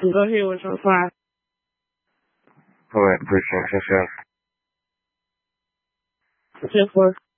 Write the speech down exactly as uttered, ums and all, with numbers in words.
Go ahead with your five. All right, appreciate it. Yes, Ten four.